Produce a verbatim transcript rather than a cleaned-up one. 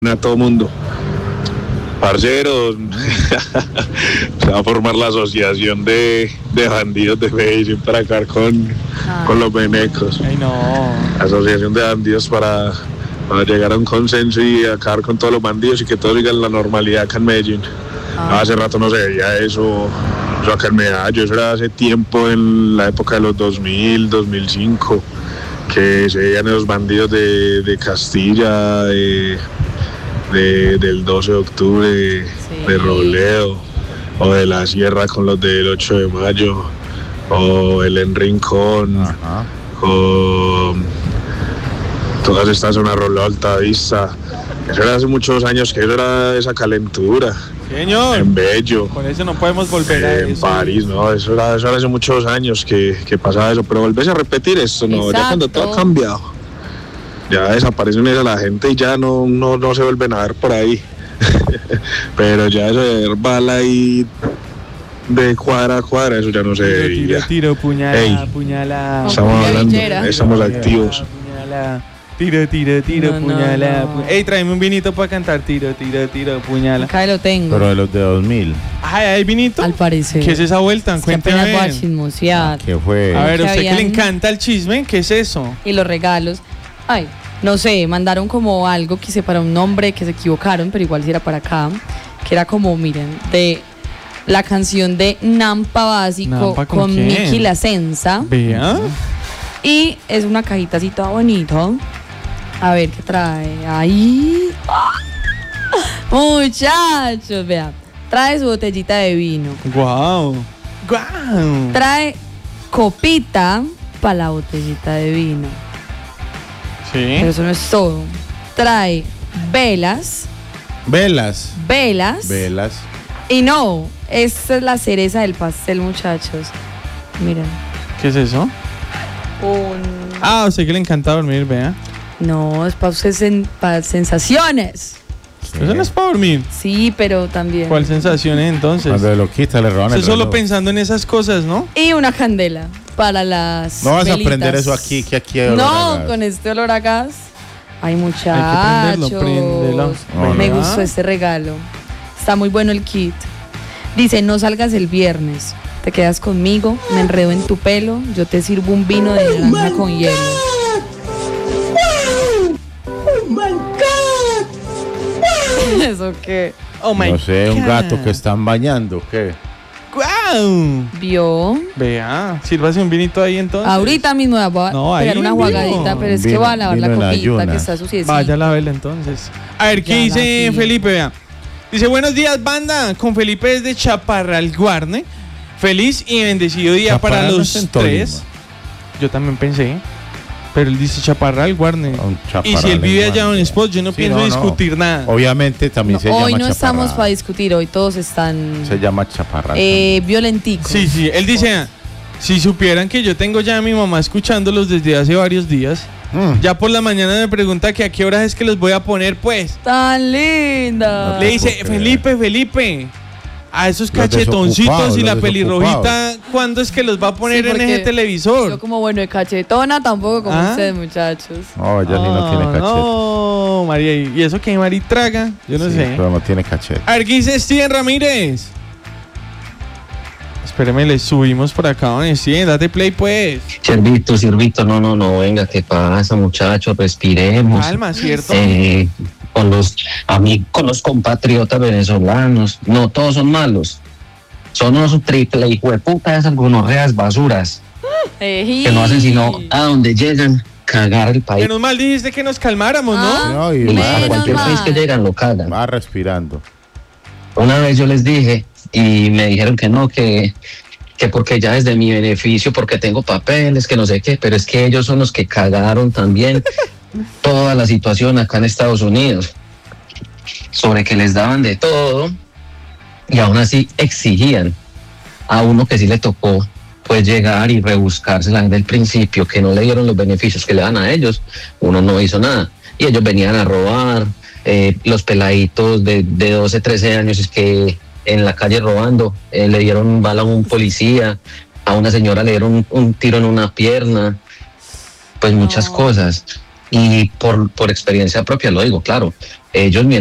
a todo mundo. Parceros, se va a formar la asociación de, de bandidos de Medellín para acabar con, con los venecos. Ay, no. Asociación de bandidos para, para llegar a un consenso y acabar con todos los bandidos y que todos digan la normalidad acá en Medellín. Ah. Hace rato no se veía eso, eso acá en Medallo, eso era hace tiempo en la época de los dos mil, dos mil cinco, que se veían esos bandidos de, de Castilla, de... De, del doce de octubre, de, sí. de Robledo, o de la Sierra con los del ocho de mayo, o el en Rincón, Ajá. o todas estas zonas, Robledo, Altavista. Eso era hace muchos años, que eso era esa calentura. Señor, en Bello. Por eso no podemos volver eh, a en eso. En París, no, eso era, eso era hace muchos años que, que pasaba eso, pero volverse a repetir esto, no, Exacto. ya cuando todo ha cambiado. Ya desaparecen esa la gente y ya no, no, no se vuelven a ver por ahí. Pero ya eso de ver bala y de cuadra a cuadra, eso ya no se ve. Tiro, tiro, tiro, puñala, Ey, puñala. Estamos hablando, estamos puñala, activos. Puñala, tiro, tiro, tiro, no, puñala. No, no. Ey, tráeme un vinito para cantar. Tiro, tiro, tiro, puñala. Acá lo tengo. Pero de los de dos mil. Ay, ¿hay vinito? Al parecer. ¿Qué es esa vuelta? Es Cuéntame. Que apenas chismosear. ¿Qué fue? A ver, que ¿usted habían... que le encanta el chisme? ¿Qué es eso? Y los regalos. Ay, no sé, mandaron como algo que hice para un nombre que se equivocaron, pero igual si era para acá, que era como, miren, de la canción de Nampa Básico ¿Nampa con, con Miki La Senza. Vea. Y es una cajita así toda bonita. A ver qué trae. Ahí. Muchachos, vean. Trae su botellita de vino. Guau. Guau. Trae copita para la botellita de vino. Sí. Pero eso no es todo. Trae velas. Velas. Velas. Velas. Y no, esta es la cereza del pastel, muchachos. Miren. ¿Qué es eso? Un... Ah, o sea que le encanta dormir, vea. No, es para ustedes sen- para sensaciones. Sí. Eso no es para dormir. Sí, pero también. ¿Cuál sensaciones entonces? Cuando lo quita, le roban el solo reloj. Pensando en esas cosas, ¿no? Y una candela para las No vas velitas. a prender eso aquí, que aquí hay olor No, a gas. con este olor a gas. Ay, muchachos. Hay que prenderlo, préndelo. No, Me no. gustó este regalo. Está muy bueno el kit. Dice, no salgas el viernes. Te quedas conmigo, me enredo en tu pelo, yo te sirvo un vino de naranja con hielo. Oh my God. ¿Eso qué? Oh my No sé, un God. gato que están bañando, ¿qué? ¡Guau! ¿Vio? Vea, sírvase un vinito ahí entonces. Ahorita mismo voy a No, pegar ahí una vino. jugadita, pero es que Vino- voy a lavar la vino en copita ayunas. que está suciecita. Vaya la vela entonces. A ver, ¿qué Ya dice la vi. Felipe? Vea. Dice, buenos días, banda. Con Felipe desde Chaparral, Guarne. Feliz y bendecido día Chaparral para no los está en tres. Tolima. Yo también pensé. Pero él dice Chaparral, Guarne. Un Chaparral Y si él en vive allá Guarne. en Spot, yo no Sí, pienso no, no. discutir nada. Obviamente también No, se hoy llama no estamos Chaparral. para discutir, hoy todos están Se llama Chaparral. eh, violenticos. Sí, sí. Él dice, si supieran que yo tengo ya a mi mamá escuchándolos desde hace varios días. Mm. Ya por la mañana me pregunta que a qué horas es que los voy a poner, pues. Tan linda. No Le dice, puedo creer. Felipe, Felipe, a esos Los cachetoncitos desocupados, y la los pelirrojita, ¿cuándo es que los va a poner Sí, en porque ese televisor? Yo como bueno de cachetona, tampoco como ¿Ah? ustedes, muchachos. No, ella ni no tiene cachete. No, María, ¿y eso que Mari traga? Yo no Sí, sé. pero no tiene cachete. A ver, ¿qué dice Steven Ramírez? Espérame, le subimos por acá, ¿no? Steven, date play, pues. Siervito, siervito, no, no, no, venga, ¿qué pasa, muchachos? Respiremos. Calma, ¿cierto? Eh, con los amigos, con los compatriotas venezolanos, no todos son malos. Son unos triple hijueputas, algunos reas basuras, Ejí. que no hacen sino a donde llegan, cagar el país. Menos mal dijiste que nos calmáramos, ¿no? Ah, No, y Y va, a menos cualquier mal. país que llegan lo cagan. va respirando. Una vez yo les dije y me dijeron que no, que, que porque ya es de mi beneficio, porque tengo papeles, que no sé qué, pero es que ellos son los que cagaron también toda la situación acá en Estados Unidos, sobre que les daban de todo y aún así exigían a uno que sí le tocó pues llegar y rebuscársela desde el principio, que no le dieron los beneficios que le dan a ellos, uno no hizo nada y ellos venían a robar. Eh, los peladitos de, de doce, trece años es que en la calle robando, eh, le dieron un bala a un policía, a una señora le dieron un, un tiro en una pierna, pues muchas No. cosas. Y por, por experiencia propia lo digo, claro, ellos